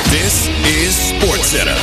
This is SportsCenter.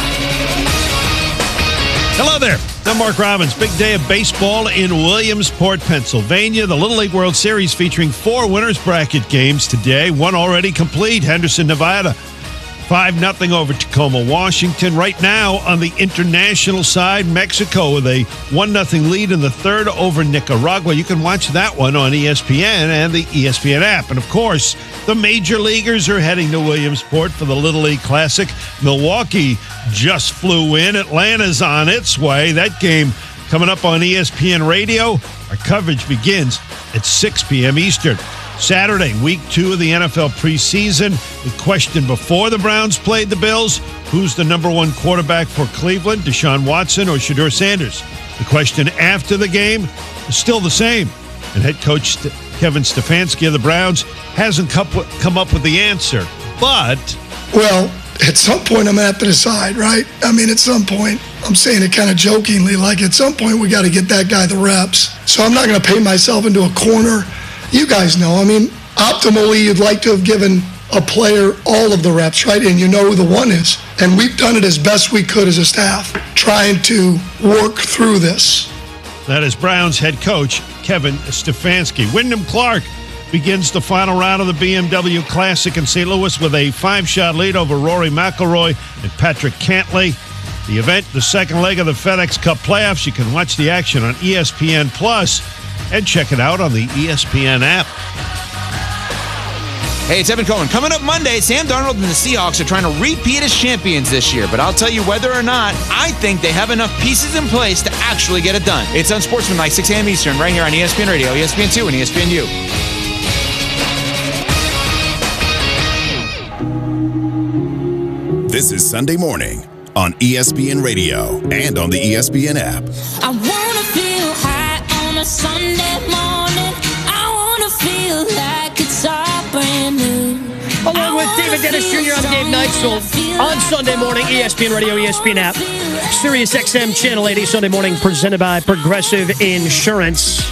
Hello there. I'm Mark Robbins. Big day of baseball in Williamsport, Pennsylvania. The Little League World Series featuring 4 winners bracket games today. One already complete. Henderson, Nevada. 5-0 over Tacoma, Washington. Right now on the international side, Mexico with a 1-0 lead in the third over Nicaragua. You can watch that one on ESPN and the ESPN app. And, of course, the major leaguers are heading to Williamsport for the Little League Classic. Milwaukee just flew in. Atlanta's on its way. That game coming up on ESPN Radio. Our coverage begins at 6 p.m. Eastern. Saturday, week 2 of the NFL preseason. The question before the Browns played the Bills, who's the number 1 quarterback for Cleveland, Deshaun Watson or Shedeur Sanders? The question after the game is still the same. And head coach Kevin Stefanski of the Browns hasn't come up with the answer. But, well, at some point I'm going to have to decide, right? I mean, at some point, I'm saying it kind of jokingly, like at some point we got to get that guy the reps. So I'm not going to paint myself into a corner. You guys know, I mean, optimally, you'd like to have given a player all of the reps, right? And you know who the one is. And we've done it as best we could as a staff, trying to work through this. That is Browns head coach Kevin Stefanski. Wyndham Clark begins the final round of the BMW Classic in St. Louis with a 5-shot lead over Rory McIlroy and Patrick Cantlay. The event, the second leg of the FedEx Cup playoffs. You can watch the action on ESPN Plus and check it out on the ESPN app. Hey, it's Evan Cohen. Coming up Monday, Sam Darnold and the Seahawks are trying to repeat as champions this year. But I'll tell you whether or not, I think they have enough pieces in place to actually get it done. It's Unsportsmanlike, 6 a.m. Eastern, right here on ESPN Radio, ESPN2, and ESPNU. This is Sunday Morning on ESPN Radio and on the ESPN app. I want to feel high on a Sunday morning. I want to feel like it's all brand new. Along with David Dennis Jr., I'm Dave Neitzel. On Sunday Morning, ESPN Radio, ESPN app, Sirius XM Channel 80, Sunday Morning, presented by Progressive Insurance.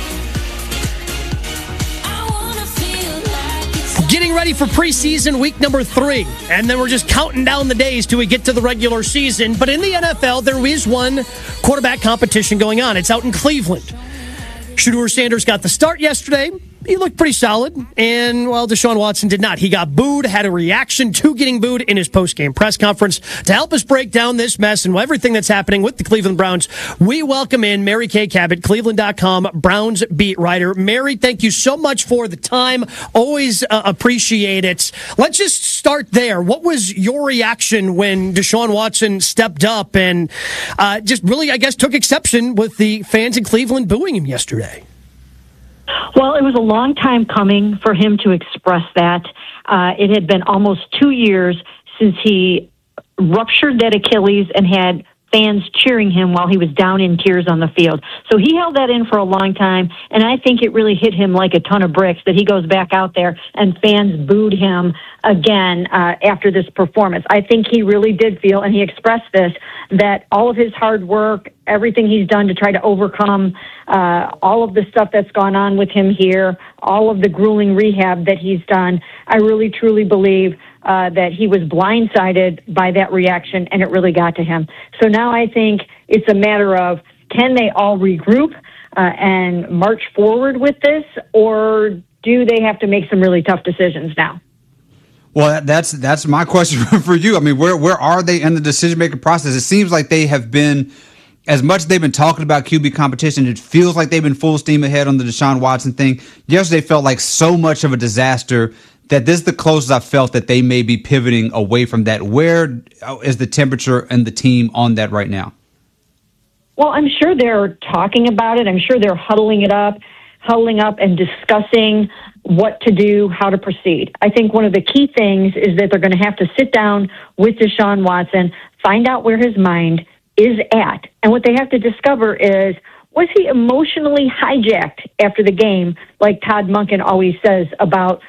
Getting ready for preseason week number 3, and then we're just counting down the days till we get to the regular season. But in the NFL, there is one quarterback competition going on. It's out in Cleveland. Shedeur Sanders got the start yesterday. He looked pretty solid, and, well, Deshaun Watson did not. He got booed, had a reaction to getting booed in his post-game press conference. To help us break down this mess and everything that's happening with the Cleveland Browns, we welcome in Mary Kay Cabot, Cleveland.com Browns beat writer. Mary, thank you so much for the time. Always appreciate it. Let's just start there. What was your reaction when Deshaun Watson stepped up and just really, I guess, took exception with the fans in Cleveland booing him yesterday? Well, it was a long time coming for him to express that. It had been almost 2 years since he ruptured that Achilles and had fans cheering him while he was down in tears on the field. So he held that in for a long time, and I think it really hit him like a ton of bricks that he goes back out there and fans booed him again after this performance. I think he really did feel, and he expressed this, that all of his hard work, everything he's done to try to overcome all of the stuff that's gone on with him here, all of the grueling rehab that he's done, I really truly believe that he was blindsided by that reaction, and it really got to him. So now I think it's a matter of, can they all regroup and march forward with this, or do they have to make some really tough decisions now? Well, that's my question for you. I mean, where are they in the decision-making process? It seems like they have been, as much as they've been talking about QB competition, it feels like they've been full steam ahead on the Deshaun Watson thing. Yesterday felt like so much of a disaster that this is the closest I felt that they may be pivoting away from that. Where is the temperature and the team on that right now? Well, I'm sure they're talking about it. I'm sure they're huddling up and discussing what to do, how to proceed. I think one of the key things is that they're going to have to sit down with Deshaun Watson, find out where his mind is at. And what they have to discover is, was he emotionally hijacked after the game, like Todd Monken always says about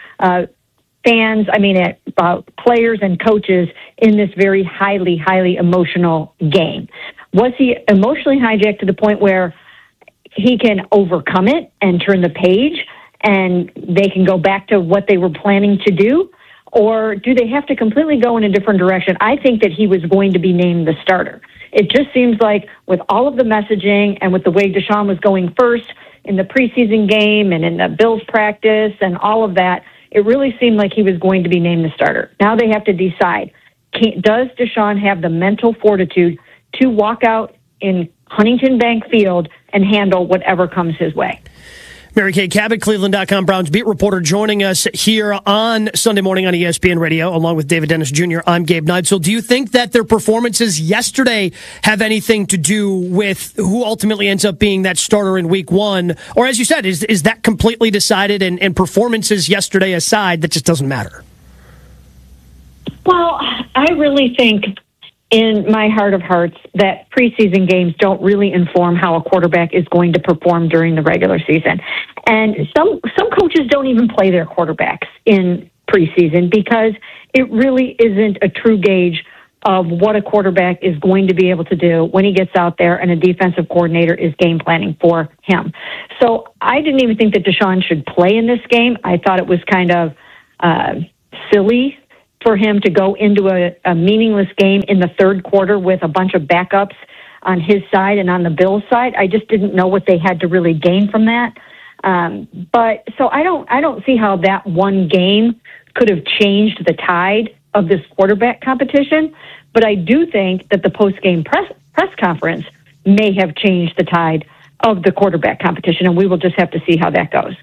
fans, about players and coaches in this very highly, highly emotional game? Was he emotionally hijacked to the point where he can overcome it and turn the page and they can go back to what they were planning to do? or do they have to completely go in a different direction? I think that he was going to be named the starter. It just seems like with all of the messaging and with the way Deshaun was going first in the preseason game and in the Bills practice and all of that, it really seemed like he was going to be named the starter. Now they have to decide, does Deshaun have the mental fortitude to walk out in Huntington Bank Field and handle whatever comes his way? Mary Kay Cabot, Cleveland.com Browns beat reporter, joining us here on Sunday morning on ESPN Radio, along with David Dennis Jr. I'm Gabe Neitzel. Do you think that their performances yesterday have anything to do with who ultimately ends up being that starter in week one? Or as you said, is that completely decided and performances yesterday aside, that just doesn't matter? Well, I really think in my heart of hearts that preseason games don't really inform how a quarterback is going to perform during the regular season. And some coaches don't even play their quarterbacks in preseason because it really isn't a true gauge of what a quarterback is going to be able to do when he gets out there and a defensive coordinator is game planning for him. So I didn't even think that Deshaun should play in this game. I thought it was kind of silly for him to go into a meaningless game in the third quarter with a bunch of backups on his side and on the Bills side. I just didn't know what they had to really gain from that. But so I don't see how that one game could have changed the tide of this quarterback competition. But I do think that the post-game press conference may have changed the tide of the quarterback competition, and we will just have to see how that goes.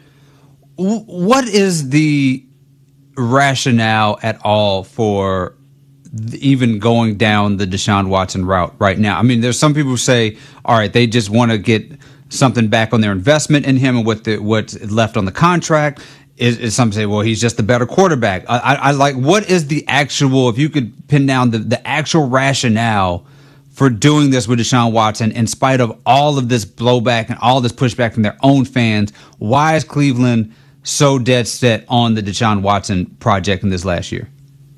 What is the rationale at all for even going down the Deshaun Watson route right now? I mean, there's some people who say, all right, they just want to get something back on their investment in him and what's left on the contract. Is some say, well, he's just the better quarterback. I like, what is the actual, if you could pin down the actual rationale for doing this with Deshaun Watson in spite of all of this blowback and all this pushback from their own fans? Why is Cleveland so dead set on the Deshaun Watson project in this last year?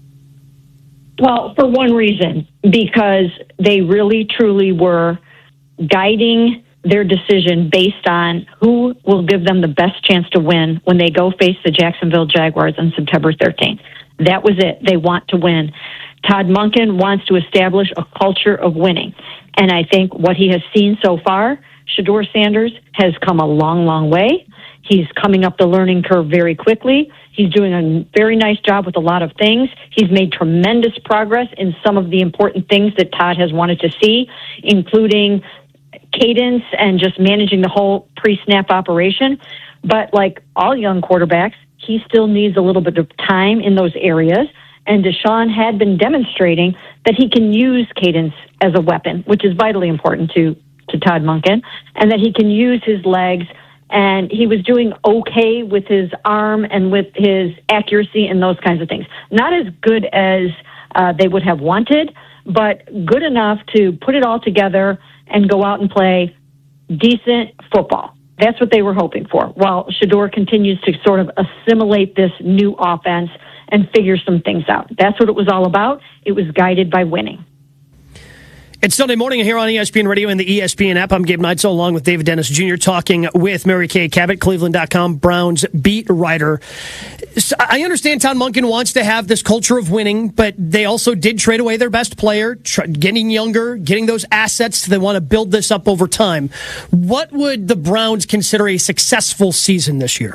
Well, for one reason, because they really, truly were guiding their decision based on who will give them the best chance to win when they go face the Jacksonville Jaguars on September 13th. That was it. They want to win. Todd Monken wants to establish a culture of winning. And I think what he has seen so far, Shedeur Sanders has come a long, long way. He's coming up the learning curve very quickly. He's doing a very nice job with a lot of things. He's made tremendous progress in some of the important things that Todd has wanted to see, including cadence and just managing the whole pre-snap operation. But like all young quarterbacks, he still needs a little bit of time in those areas. And Deshaun had been demonstrating that he can use cadence as a weapon, which is vitally important to Todd Monken, and that he can use his legs. And he was doing okay with his arm and with his accuracy and those kinds of things. Not as good as they would have wanted, but good enough to put it all together and go out and play decent football. That's what they were hoping for, while Shedeur continues to sort of assimilate this new offense and figure some things out. That's what it was all about. It was guided by winning. It's Sunday morning here on ESPN Radio and the ESPN app. I'm Gabe Neitzel along with David Dennis Jr. talking with Mary Kay Cabot, Cleveland.com Browns beat writer. So I understand Todd Monken wants to have this culture of winning, but they also did trade away their best player, getting younger, getting those assets. They want to build this up over time. What would the Browns consider a successful season this year?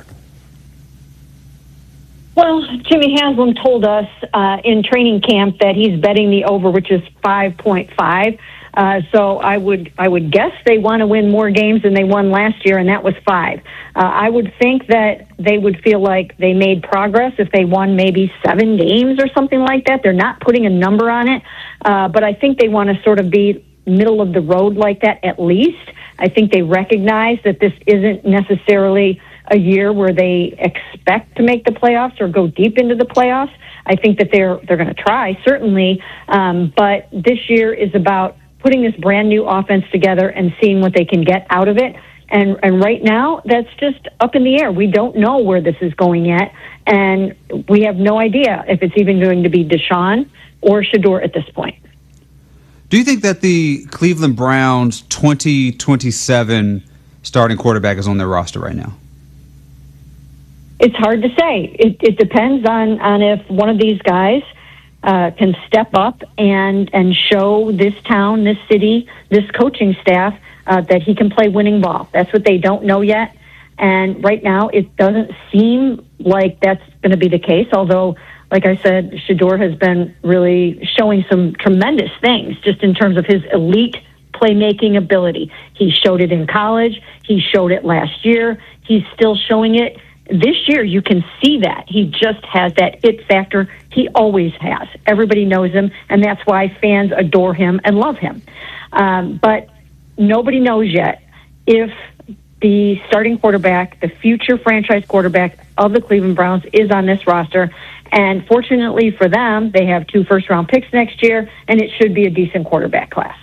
Well, Jimmy Haslam told us in training camp that he's betting the over, which is 5.5. So I would guess they want to win more games than they won last year, and that was 5. I would think that they would feel like they made progress if they won maybe 7 games or something like that. They're not putting a number on it, but I think they want to sort of be middle of the road like that at least. I think they recognize that this isn't necessarily a year where they expect to make the playoffs or go deep into the playoffs. I think that they're going to try, certainly, but this year is about putting this brand new offense together and seeing what they can get out of it. And right now, that's just up in the air. We don't know where this is going yet, and we have no idea if it's even going to be Deshaun or Shedeur at this point. Do you think that the Cleveland Browns 2027 starting quarterback is on their roster right now? It's hard to say. It depends on if one of these guys can step up and show this town, this city, this coaching staff that he can play winning ball. That's what they don't know yet. And right now, it doesn't seem like that's going to be the case, although, like I said, Shedeur has been really showing some tremendous things just in terms of his elite playmaking ability. He showed it in college. He showed it last year. He's still showing it this year. You can see that. He just has that it factor. He always has. Everybody knows him, and that's why fans adore him and love him. But nobody knows yet if the starting quarterback, the future franchise quarterback of the Cleveland Browns, is on this roster. And fortunately for them, they have 2 first-round picks next year, and it should be a decent quarterback class.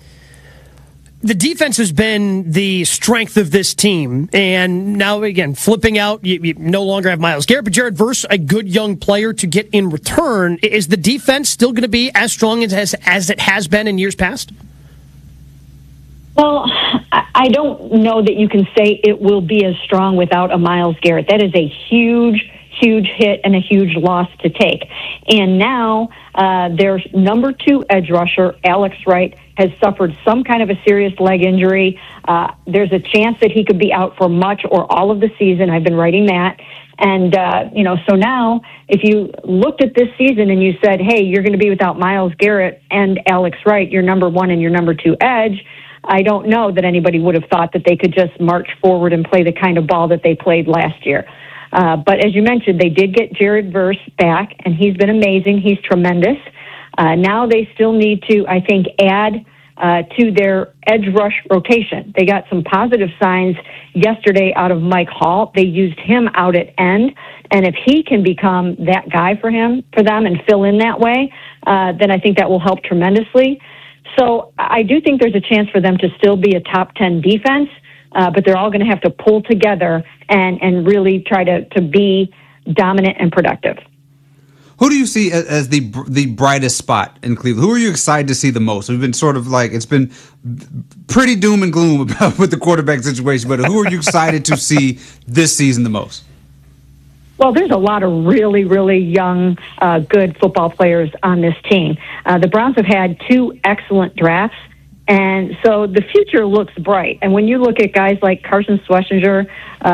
The defense has been the strength of this team, and now, again, flipping out, you no longer have Myles Garrett, but Jared Verse, a good young player to get in return. Is the defense still going to be as strong as it has been in years past? Well, I don't know that you can say it will be as strong without a Myles Garrett. That is a huge hit and a huge loss to take. And now their number 2 edge rusher, Alex Wright, has suffered some kind of a serious leg injury. There's a chance that he could be out for much or all of the season. I've been writing that. And, so now if you looked at this season and you said, hey, you're going to be without Myles Garrett and Alex Wright, your number 1 and your number 2 edge, I don't know that anybody would have thought that they could just march forward and play the kind of ball that they played last year. But as you mentioned, they did get Jared Verse back, and he's been amazing. He's tremendous. Now they still need to, I think, add to their edge rush rotation. They got some positive signs yesterday out of Mike Hall. They used him out at end, and if he can become that guy for them and fill in that way, then I think that will help tremendously. So I do think there's a chance for them to still be a top 10 defense, but they're all going to have to pull together and really try to be dominant and productive. Who do you see as the brightest spot in Cleveland? Who are you excited to see the most? We've been sort of it's been pretty doom and gloom with the quarterback situation, but who are you excited to see this season the most? Well, there's a lot of really, really young, good football players on this team. The Browns have had 2 excellent drafts, and so the future looks bright. And when you look at guys like Carson Schlesinger,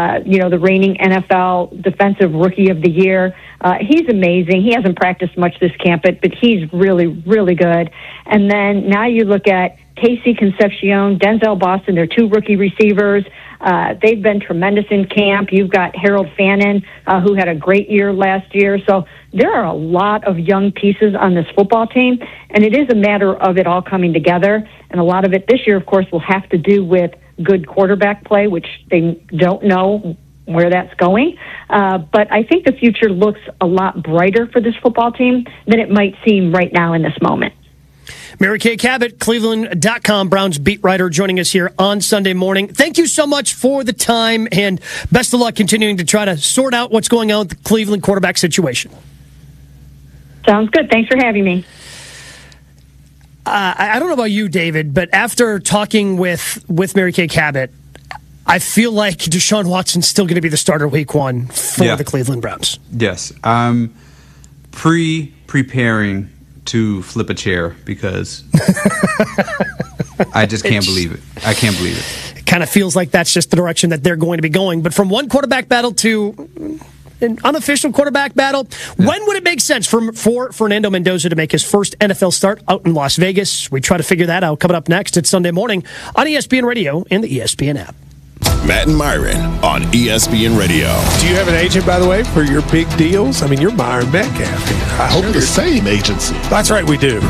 the reigning NFL Defensive Rookie of the Year, he's amazing. He hasn't practiced much this camp, but he's really, really good. And then now you look at Casey Concepcion, Denzel Boston, they're 2 rookie receivers. They've been tremendous in camp. You've got Harold Fannin, who had a great year last year. So there are a lot of young pieces on this football team, and it is a matter of it all coming together. And a lot of it this year, of course, will have to do with good quarterback play, which they don't know where that's going. But I think the future looks a lot brighter for this football team than it might seem right now in this moment. Mary Kay Cabot, Cleveland.com, Browns beat writer, joining us here on Sunday morning. Thank you so much for the time, and best of luck continuing to try to sort out what's going on with the Cleveland quarterback situation. Sounds good. Thanks for having me. I don't know about you, David, but after talking with Mary Kay Cabot, I feel like Deshaun Watson's still going to be the starter week 1 for the Cleveland Browns. Yes. I'm preparing to flip a chair because I just can't believe it. I can't believe it. It kind of feels like that's just the direction that they're going to be going. But from one quarterback battle to an unofficial quarterback battle, when would it make sense for Fernando Mendoza to make his first NFL start out in Las Vegas? We try to figure that out coming up next. It's Sunday morning on ESPN Radio and the ESPN app. Matt and Myron on ESPN Radio. Do you have an agent, by the way, for your big deals? I mean, you're Myron Metcalf here. I hope you're the same agency. That's right, we do.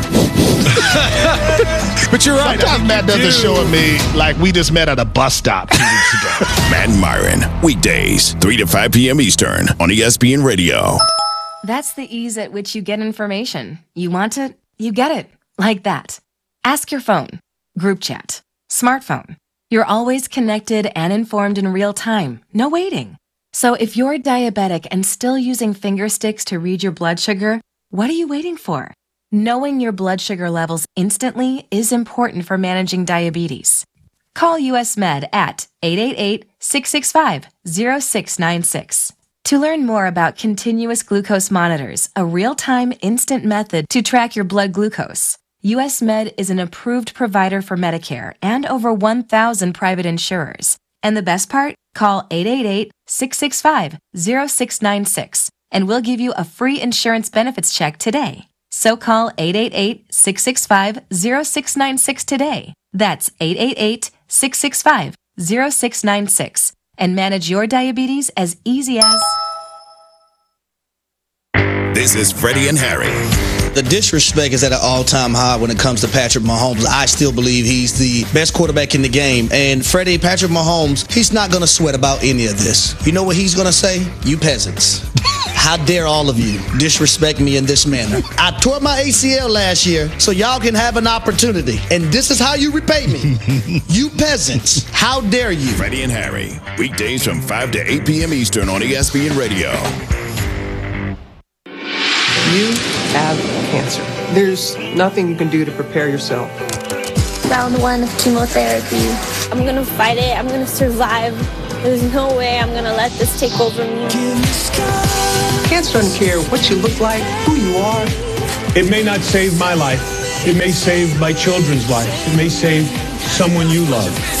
But you're right. Sometimes Matt doesn't show me like we just met at a bus stop 2 weeks ago. Matt and Myron, weekdays, 3 to 5 p.m. Eastern on ESPN Radio. That's the ease at which you get information. You want it, you get it. Like that. Ask your phone. Group chat. Smartphone. You're always connected and informed in real time. No waiting. So if you're diabetic and still using finger sticks to read your blood sugar, what are you waiting for? Knowing your blood sugar levels instantly is important for managing diabetes. Call US Med at 888-665-0696. To learn more about continuous glucose monitors, a real-time instant method to track your blood glucose, US Med is an approved provider for Medicare and over 1,000 private insurers. And the best part? Call 888-665-0696 and we'll give you a free insurance benefits check today. So call 888-665-0696 today. That's 888-665-0696 and manage your diabetes as easy as... This is Freddie and Harry. The disrespect is at an all-time high when it comes to Patrick Mahomes. I still believe he's the best quarterback in the game. And Patrick Mahomes, he's not going to sweat about any of this. You know what he's going to say? You peasants. How dare all of you disrespect me in this manner? I tore my ACL last year so y'all can have an opportunity. And this is how you repay me. You peasants. How dare you? Freddie and Harry. Weekdays from 5 to 8 p.m. Eastern on ESPN Radio. You have cancer. There's nothing you can do to prepare yourself. Round 1 of chemotherapy. I'm gonna fight it. I'm gonna survive. There's no way I'm gonna let this take over me. Cancer doesn't care what you look like, who you are. It may not save my life. It may save my children's life. It may save someone you love.